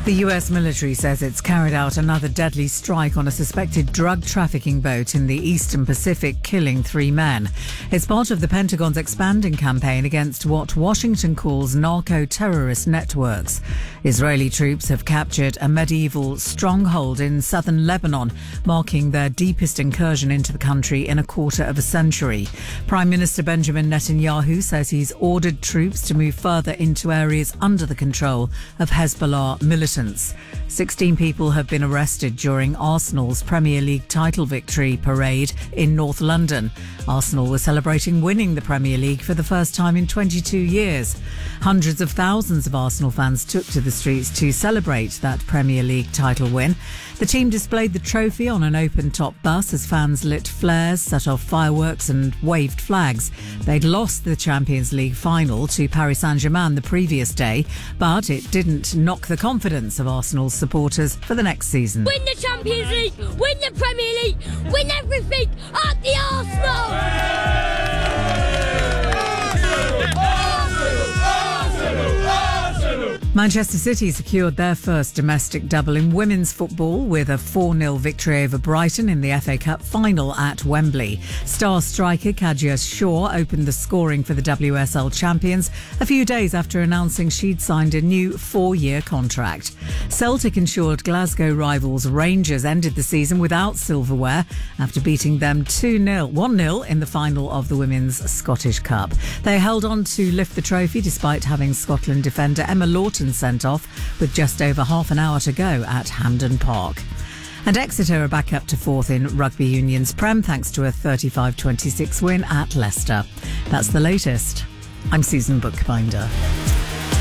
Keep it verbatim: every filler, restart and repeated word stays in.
The U S military says it's carried out another deadly strike on a suspected drug trafficking boat in the Eastern Pacific, killing three men. It's part of the Pentagon's expanding campaign against what Washington calls narco-terrorist networks. Israeli troops have captured a medieval stronghold in southern Lebanon, marking their deepest incursion into the country in a quarter of a century. Prime Minister Benjamin Netanyahu says he's ordered troops to move further into areas under the control of Hezbollah militants. Sixteen people have been arrested during Arsenal's Premier League title victory parade in North London. Arsenal were celebrating winning the Premier League for the first time in twenty-two years. Hundreds of thousands of Arsenal fans took to the streets to celebrate that Premier League title win. The team displayed the trophy on an open-top bus as fans lit flares, set off fireworks and waved flags. They'd lost the Champions League final to Paris Saint-Germain the previous day, but it didn't knock the confidence of Arsenal's supporters for the next season. Win the Champions League, win the Premier League, win everything at the Arsenal! Manchester City secured their first domestic double in women's football with a four nil victory over Brighton in the F A Cup final at Wembley. Star striker Kadia Shaw opened the scoring for the W S L champions a few days after announcing she'd signed a new four-year contract. Celtic ensured Glasgow rivals Rangers ended the season without silverware after beating them two nil, one nil in the final of the Women's Scottish Cup. They held on to lift the trophy despite having Scotland defender Emma Lawton sent off with just over half an hour to go at Hampden Park. And Exeter are back up to fourth in Rugby Union's Prem thanks to a thirty-five twenty-six win at Leicester. That's the latest. I'm Susan Bookbinder.